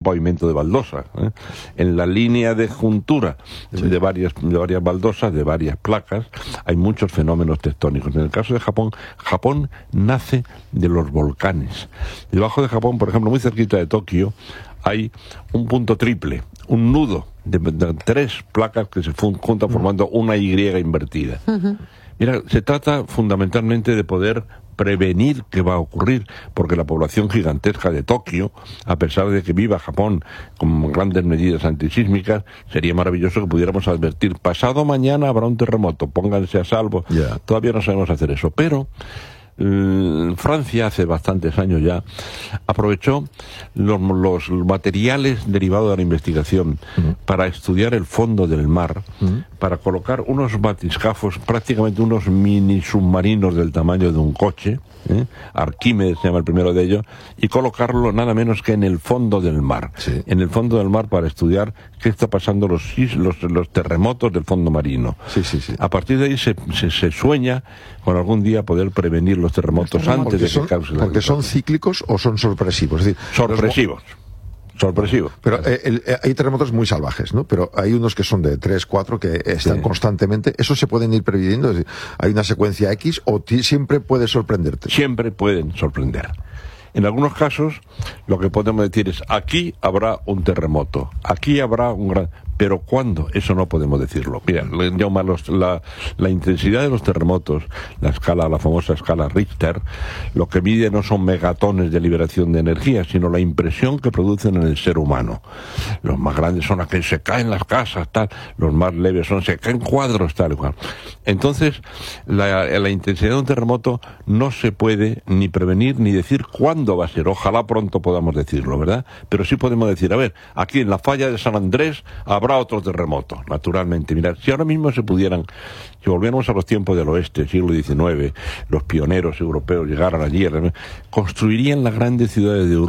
pavimento de baldosas, en la línea de juntura de varias baldosas, de varias placas, hay muchos fenómenos tectónicos. En el caso de Japón, Japón nace de los volcanes. Debajo de Japón, por ejemplo, muy cerquita de Tokio, hay un punto triple, un nudo de 3 placas que se juntan formando una Y invertida. Mira, se trata fundamentalmente de poder prevenir que va a ocurrir, porque la población gigantesca de Tokio, a pesar de que viva Japón con grandes medidas antisísmicas, sería maravilloso que pudiéramos advertir, pasado mañana habrá un terremoto, pónganse a salvo. Todavía no sabemos hacer eso, pero Francia hace bastantes años ya aprovechó los materiales derivados de la investigación para estudiar el fondo del mar, para colocar unos batiscafos, prácticamente unos mini submarinos del tamaño de un coche, Arquímedes se llama el primero de ellos, y colocarlo nada menos que en el fondo del mar, en el fondo del mar, para estudiar qué está pasando los terremotos del fondo marino. A partir de ahí se sueña con algún día poder prevenir los terremotos antes de que cause la... ¿Porque son cíclicos o son sorpresivos? Es decir, sorpresivos. Pero hay terremotos muy salvajes, ¿no? Pero hay unos que son de 3, 4 que están constantemente. ¿Esos se pueden ir previendo? Es decir, ¿hay una secuencia X o siempre puede sorprenderte? Siempre pueden sorprender. En algunos casos, lo que podemos decir es, aquí habrá un terremoto, aquí habrá un gran... Pero ¿cuándo? Eso no podemos decirlo. Mira, la intensidad de los terremotos, la famosa escala Richter, lo que mide no son megatones de liberación de energía, sino la impresión que producen en el ser humano. Los más grandes son aquellos que se caen las casas, tal. Los más leves son se caen cuadros, tal igual. Entonces, la intensidad de un terremoto no se puede ni prevenir ni decir cuándo va a ser. Ojalá pronto podamos decirlo, ¿verdad? Pero sí podemos decir, a ver, aquí en la falla de San Andrés habrá otro terremoto, naturalmente. Mirad, si ahora mismo si volviéramos a los tiempos del oeste, siglo XIX, los pioneros europeos llegaran allí, construirían las grandes ciudades de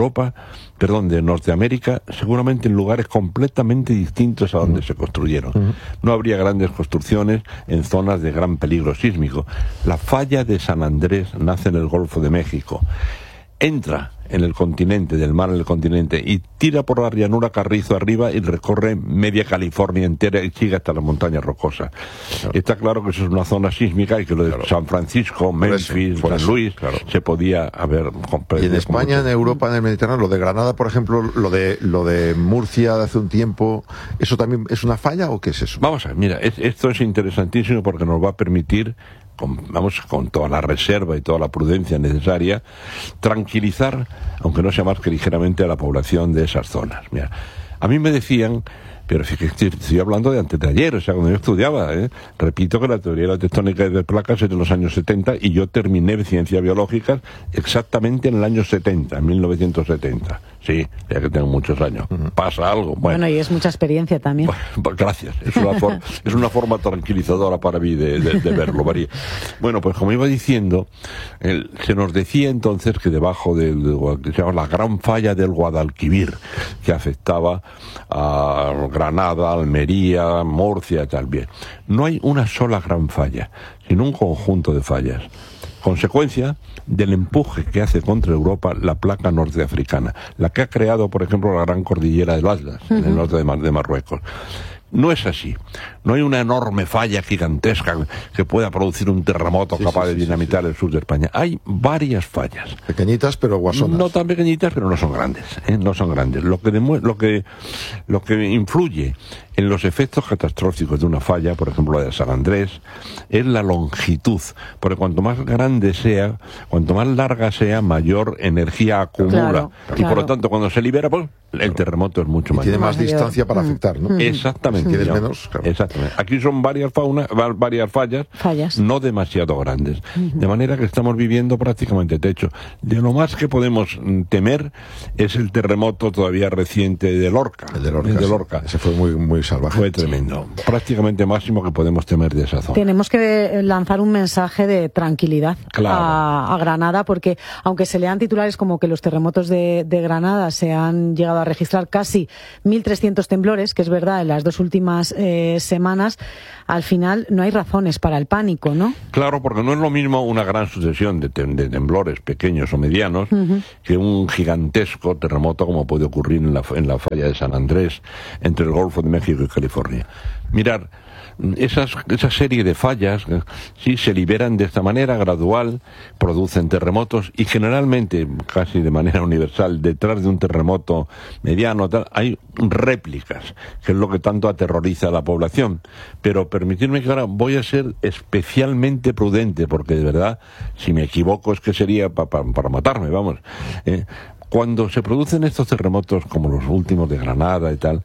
de Norteamérica, seguramente en lugares completamente distintos a donde se construyeron. No habría grandes construcciones en zonas de gran peligro sísmico. La falla de San Andrés nace en el Golfo de México. Entra en el continente, del mar en el continente, y tira por la llanura Carrizo arriba y recorre media California entera y sigue hasta las montañas rocosas. Está claro que eso es una zona sísmica y que lo de San Francisco, Memphis, San Luis, se podía haber... Y en España, en Europa, en el Mediterráneo, lo de Granada, por ejemplo, lo de Murcia de hace un tiempo, ¿eso también es una falla o qué es eso? Vamos a ver, mira, esto es interesantísimo porque nos va a permitir, con toda la reserva y toda la prudencia necesaria, tranquilizar, aunque no sea más que ligeramente, a la población de esas zonas. Mira, a mí me decían, pero fíjate, estoy hablando de antes de ayer, o sea, cuando yo estudiaba, repito que la teoría de la tectónica de placas es de los años 70 y yo terminé ciencias biológicas exactamente en el año 70, en 1970. Sí, ya que tengo muchos años. Pasa algo. Bueno, y es mucha experiencia también. Pues gracias. Es una forma tranquilizadora para mí de verlo, María. Bueno, pues como iba diciendo, se nos decía entonces que debajo que se llama la gran falla del Guadalquivir, que afectaba a Granada, Almería, Murcia, tal bien. No hay una sola gran falla, sino un conjunto de fallas. Consecuencia del empuje que hace contra Europa la placa norteafricana, la que ha creado, por ejemplo, la gran cordillera del Atlas, en el norte de Marruecos. No es así. No hay una enorme falla gigantesca que pueda producir un terremoto capaz de dinamitar el sur de España. Hay varias fallas. Pequeñitas pero guasonas. No tan pequeñitas, pero no son grandes. No son grandes. Lo que influye en los efectos catastróficos de una falla, por ejemplo la de San Andrés, es la longitud. Porque cuanto más grande sea, cuanto más larga sea, mayor energía acumula. Y por lo tanto, cuando se libera, pues el terremoto es mucho mayor. Tiene más distancia para afectar, ¿no? Exactamente. Tienes menos, claro. Exactamente. Aquí son varias fallas, no demasiado grandes. De manera que estamos viviendo prácticamente techo. De lo más que podemos temer es el terremoto todavía reciente de Lorca. El de Lorca. Ese fue muy salvaje. Fue tremendo. Prácticamente máximo que podemos temer de esa zona. Tenemos que lanzar un mensaje de tranquilidad a Granada, porque aunque se lean titulares como que los terremotos de Granada se han llegado a registrar casi 1.300 temblores, que es verdad, en las 2 últimas semanas, al final no hay razones para el pánico, ¿no? Claro, porque no es lo mismo una gran sucesión de temblores pequeños o medianos que un gigantesco terremoto como puede ocurrir en la falla de San Andrés entre el Golfo de México y California. Mirar, esa serie de fallas sí se liberan de esta manera gradual, producen terremotos y generalmente, casi de manera universal, detrás de un terremoto mediano tal, hay réplicas, que es lo que tanto aterroriza a la población. Pero permitidme que ahora voy a ser especialmente prudente, porque de verdad, si me equivoco es que sería para matarme, vamos. Cuando se producen estos terremotos como los últimos de Granada y tal,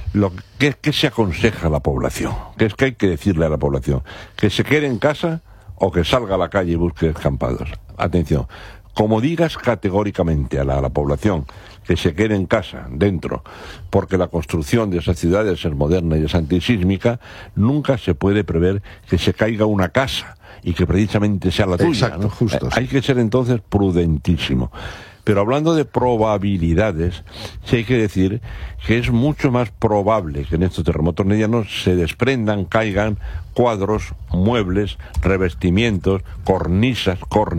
¿qué se aconseja a la población? ¿Qué es que hay que decirle a la población? ¿Que se quede en casa o que salga a la calle y busque descampados? Atención, como digas categóricamente a la población que se quede en casa, dentro, porque la construcción de esas ciudades es moderna y es antisísmica, nunca se puede prever que se caiga una casa y que precisamente sea la tuya. Exacto, ¿no? justo. Hay que ser entonces prudentísimo. Pero hablando de probabilidades, sí hay que decir que es mucho más probable que en estos terremotos medianos se desprendan, caigan cuadros, muebles, revestimientos, cornisas,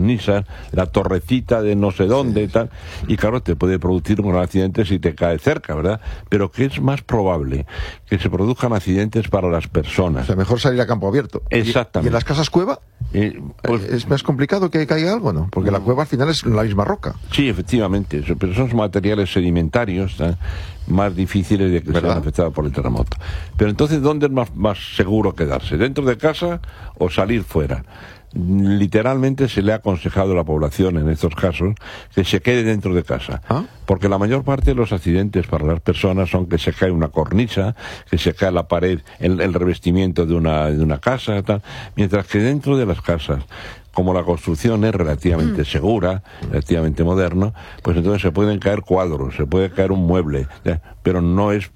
la torrecita de no sé dónde y tal, y claro, te puede producir un gran accidente si te cae cerca, ¿verdad? Pero que es más probable que se produzcan accidentes para las personas. O sea, mejor salir a campo abierto. Exactamente. ¿Y en las casas cueva? Pues, ¿Es más complicado que caiga algo, no? Porque la cueva al final es la misma roca. Sí, efectivamente, pero son materiales sedimentarios, ¿eh? Más difíciles de que sean afectados por el terremoto. Pero entonces, ¿dónde es más seguro quedarse? ¿Dentro de casa o salir fuera? Literalmente se le ha aconsejado a la población en estos casos que se quede dentro de casa, porque la mayor parte de los accidentes para las personas son que se cae una cornisa, que se cae la pared, el revestimiento de una casa, tal, mientras que dentro de las casas, como la construcción es relativamente segura, relativamente moderna, pues entonces se pueden caer cuadros, se puede caer un mueble, ¿ya? Pero no es,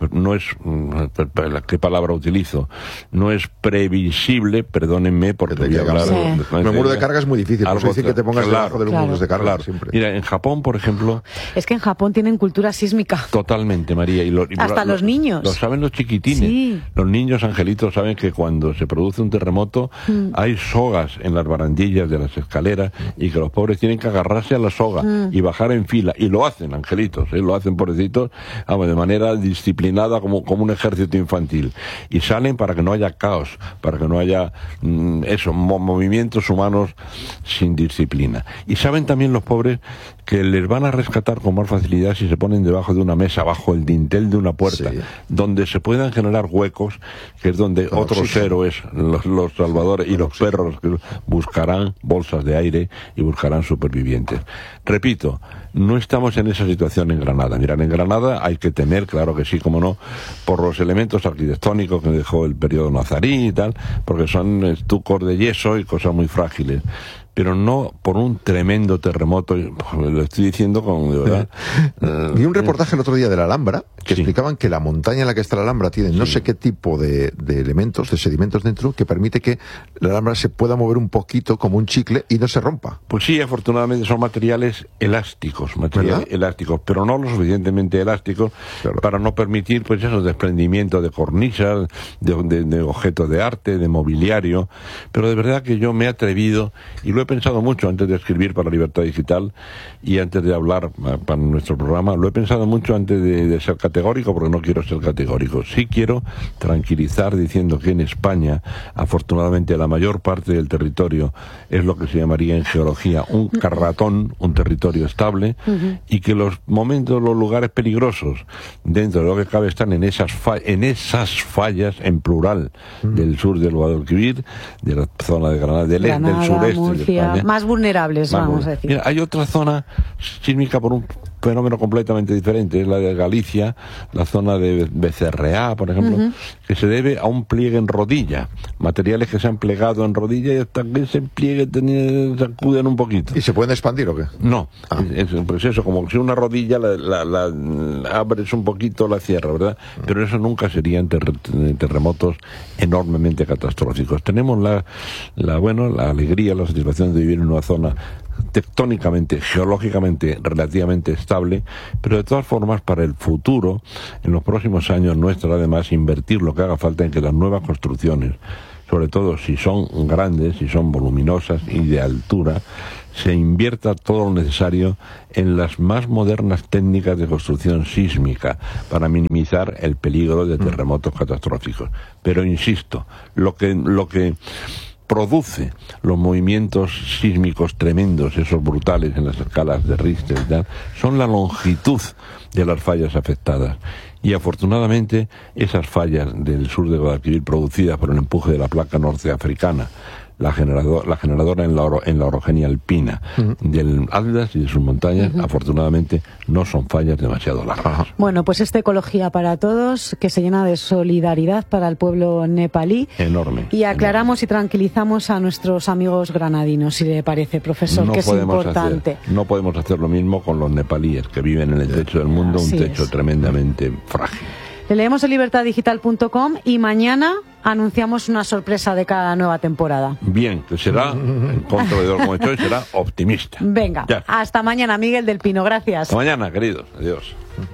¿qué palabra utilizo? No es previsible, perdónenme, porque voy a hablar... El muro de carga es muy difícil, por eso decir que te pongas debajo de los muros de carga siempre. Mira, en Japón, por ejemplo... Es que en Japón tienen cultura sísmica. Totalmente, María. Hasta los niños. Lo saben los chiquitines. Sí. Los niños angelitos saben que cuando se produce un terremoto hay sogas en las barandillas de las escaleras y que los pobres tienen que agarrarse a la soga y bajar en fila, y lo hacen, angelitos, lo hacen pobrecitos, de manera disciplinada como un ejército infantil, y salen para que no haya caos, para que no haya movimientos humanos sin disciplina. Y saben también los pobres que les van a rescatar con más facilidad si se ponen debajo de una mesa, bajo el dintel de una puerta, donde se puedan generar huecos, que es donde otros héroes, los salvadores y los perros, que buscarán bolsas de aire y buscarán supervivientes. Repito, no estamos en esa situación en Granada. Mirad, en Granada hay que temer, claro que sí, como no, por los elementos arquitectónicos que dejó el periodo nazarí y tal, porque son estucos de yeso y cosas muy frágiles. Pero no por un tremendo terremoto, lo estoy diciendo con, de verdad. Vi un reportaje el otro día de la Alhambra que explicaban que la montaña en la que está la Alhambra tiene no sé qué tipo de elementos, de sedimentos dentro, que permite que la Alhambra se pueda mover un poquito como un chicle y no se rompa. Pues sí, afortunadamente son materiales elásticos, pero no lo suficientemente elásticos para no permitir, pues esos desprendimientos de cornisas, de objetos de arte, de mobiliario. Pero de verdad que yo me he atrevido, y lo he pensado mucho antes de escribir para Libertad Digital y antes de hablar para nuestro programa, lo he pensado mucho antes de ser categórico, porque no quiero ser categórico. Sí quiero tranquilizar diciendo que en España, afortunadamente, la mayor parte del territorio es lo que se llamaría en geología un carratón, un territorio estable, y que los momentos, los lugares peligrosos, dentro de lo que cabe, están en esas fallas, en plural, del sur del Guadalquivir, de la zona de Granada, del sureste, Murcia, más vulnerables, vamos a decir. Mira, hay otra zona sísmica fenómeno completamente diferente, es la de Galicia, la zona de BCRA, por ejemplo, que se debe a un pliegue en rodilla, materiales que se han plegado en rodilla y hasta que ese pliegue se acuden un poquito. ¿Y se pueden expandir o qué? No, pues eso, como si una rodilla la abres un poquito, la cierra, ¿verdad? Pero eso nunca serían terremotos enormemente catastróficos. Tenemos la alegría, la satisfacción de vivir en una zona tectónicamente, geológicamente relativamente estable, pero de todas formas para el futuro, en los próximos años, nuestro además invertir lo que haga falta en que las nuevas construcciones, sobre todo si son grandes, si son voluminosas y de altura, se invierta todo lo necesario en las más modernas técnicas de construcción sísmica para minimizar el peligro de terremotos catastróficos. Pero insisto, lo que produce los movimientos sísmicos tremendos, esos brutales en las escalas de Richter y tal, son la longitud de las fallas afectadas. Y afortunadamente esas fallas del sur de Guadalquivir producidas por el empuje de la placa norteafricana, la generadora en la orogenia alpina del Atlas y de sus montañas, afortunadamente no son fallas demasiado largas. Bueno, pues esta ecología para todos, que se llena de solidaridad para el pueblo nepalí. Enorme. Y aclaramos y tranquilizamos a nuestros amigos granadinos, si le parece, profesor, que es importante. No podemos hacer lo mismo con los nepalíes, que viven en el techo del mundo, un techo tremendamente frágil. Le leemos en libertaddigital.com y mañana anunciamos una sorpresa de cada nueva temporada. Bien, que será, en contra de lo como he hecho, será optimista. Venga, ya. Hasta mañana, Miguel del Pino, gracias. Hasta mañana, queridos. Adiós.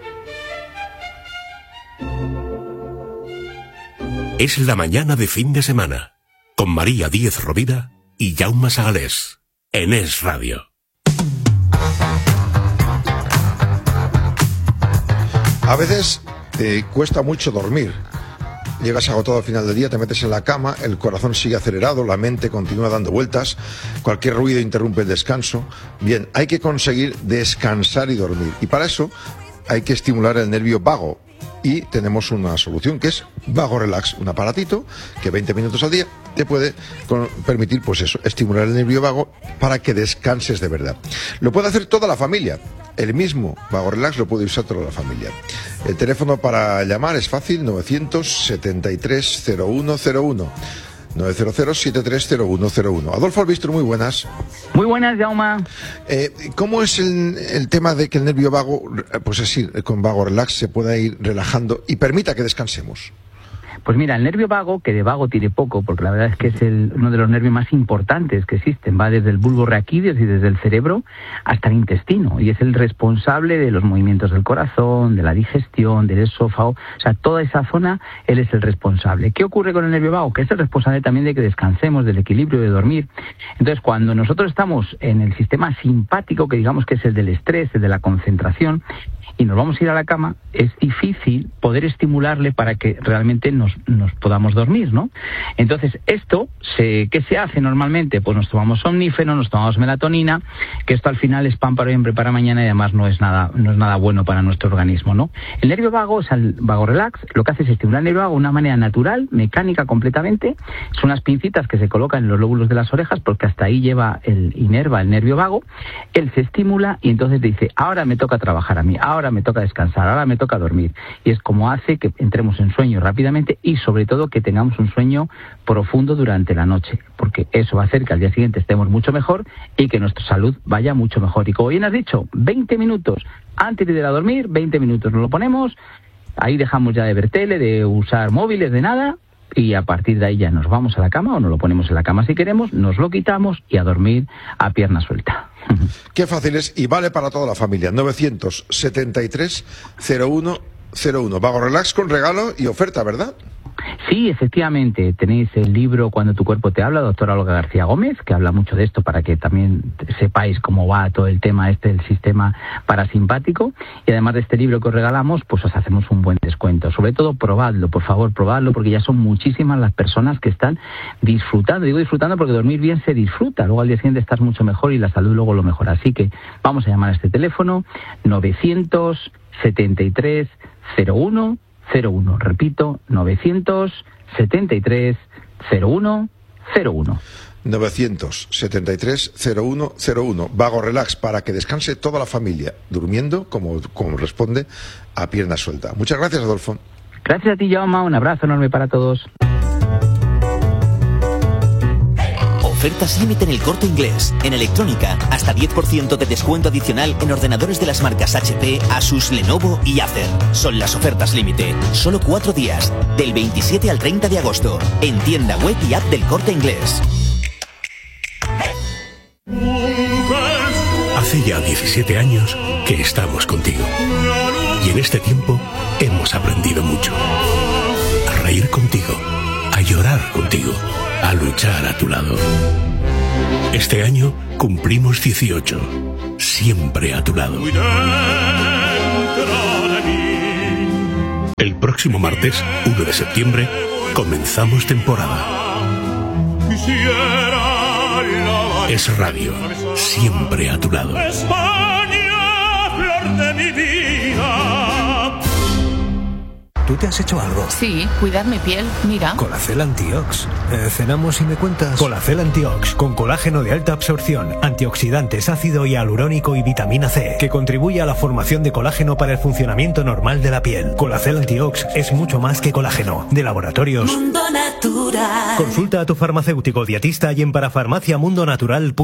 Es la mañana de fin de semana, con María Díez Rovira y Jaume Sagalés, en Es Radio. A veces te cuesta mucho dormir. Llegas agotado al final del día, te metes en la cama, el corazón sigue acelerado, la mente continúa dando vueltas, cualquier ruido interrumpe el descanso. Bien, hay que conseguir descansar y dormir. Y para eso hay que estimular el nervio vago. Y tenemos una solución que es Vago Relax, un aparatito que 20 minutos al día te puede permitir, pues eso, estimular el nervio vago para que descanses de verdad. Lo puede hacer toda la familia. El mismo Vago Relax lo puede usar toda la familia. El teléfono para llamar es fácil, 973-0101. 900-730101. Adolfo Albistro, muy buenas. Muy buenas, Jaume. ¿Cómo es el tema de que el nervio vago, pues así, con Vago Relax, se pueda ir relajando y permita que descansemos? Pues mira, el nervio vago, que de vago tiene poco, porque la verdad es que es uno de los nervios más importantes que existen, va desde el bulbo raquídeo y desde el cerebro hasta el intestino, y es el responsable de los movimientos del corazón, de la digestión, del esófago, o sea, toda esa zona, él es el responsable. ¿Qué ocurre con el nervio vago? Que es el responsable también de que descansemos, del equilibrio, de dormir. Entonces, cuando nosotros estamos en el sistema simpático, que digamos que es el del estrés, el de la concentración, y nos vamos a ir a la cama, es difícil poder estimularle para que realmente nos podamos dormir, ¿no? Entonces, ¿qué se hace normalmente? Pues nos tomamos somnífero, nos tomamos melatonina, que esto al final es pan para hoy, hambre para mañana, y además no es nada bueno para nuestro organismo, ¿no? El nervio vago, es el Vago Relax, lo que hace es estimular el nervio vago de una manera natural, mecánica completamente. Son unas pincitas que se colocan en los lóbulos de las orejas, porque hasta ahí inerva el nervio vago. Él se estimula y entonces te dice, ahora me toca trabajar a mí, ahora me toca descansar, ahora me toca dormir. Y es como hace que entremos en sueño rápidamente y sobre todo que tengamos un sueño profundo durante la noche, porque eso va a hacer que al día siguiente estemos mucho mejor y que nuestra salud vaya mucho mejor. Y como bien has dicho, 20 minutos antes de ir a dormir, 20 minutos nos lo ponemos, ahí dejamos ya de ver tele, de usar móviles, de nada, y a partir de ahí ya nos vamos a la cama o nos lo ponemos en la cama si queremos, nos lo quitamos y a dormir a pierna suelta. Qué fácil es y vale para toda la familia. 973-0101. Vago Relax con regalo y oferta, ¿verdad? Sí, efectivamente. Tenéis el libro Cuando tu cuerpo te habla, doctora Olga García Gómez, que habla mucho de esto para que también sepáis cómo va todo el tema del sistema parasimpático. Y además de este libro que os regalamos, pues os hacemos un buen descuento. Sobre todo, probadlo, por favor, probadlo, porque ya son muchísimas las personas que están disfrutando. Digo disfrutando porque dormir bien se disfruta. Luego al día siguiente estás mucho mejor y la salud luego lo mejora. Así que vamos a llamar a este teléfono 973-0101. Repito, 973-0101. 01. 973-0101. Vago Relax, para que descanse toda la familia, durmiendo como responde, a pierna suelta. Muchas gracias, Adolfo. Gracias a ti, Jaume. Un abrazo enorme para todos. Ofertas límite en El Corte Inglés. En electrónica, hasta 10% de descuento adicional en ordenadores de las marcas HP, Asus, Lenovo y Acer. Son las ofertas límite. Solo 4 días, del 27 al 30 de agosto. En tienda web y app del Corte Inglés. Hace ya 17 años que estamos contigo. Y en este tiempo hemos aprendido mucho. A reír contigo, a llorar contigo, a luchar a tu lado. Este año cumplimos 18. Siempre a tu lado. El próximo martes, 1 de septiembre, comenzamos temporada. Es Radio, siempre a tu lado. España, flor de mi vida. ¿Tú te has hecho algo? Sí, cuidar mi piel, mira. Colacel Antiox. ¿Cenamos y me cuentas? Colacel Antiox, con colágeno de alta absorción, antioxidantes, ácido hialurónico y vitamina C, que contribuye a la formación de colágeno para el funcionamiento normal de la piel. Colacel Antiox es mucho más que colágeno. De Laboratorios Mundo Natural. Consulta a tu farmacéutico dietista y en parafarmaciamundonatural.com.